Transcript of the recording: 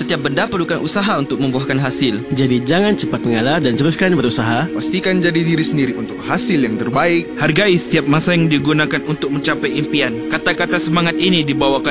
Setiap benda perlukan usaha untuk membuahkan hasil. Jadi jangan cepat mengalah dan teruskan berusaha. Pastikan jadi diri sendiri untuk hasil yang terbaik. Hargai setiap masa yang digunakan untuk mencapai impian. Kata-kata semangat ini dibawakan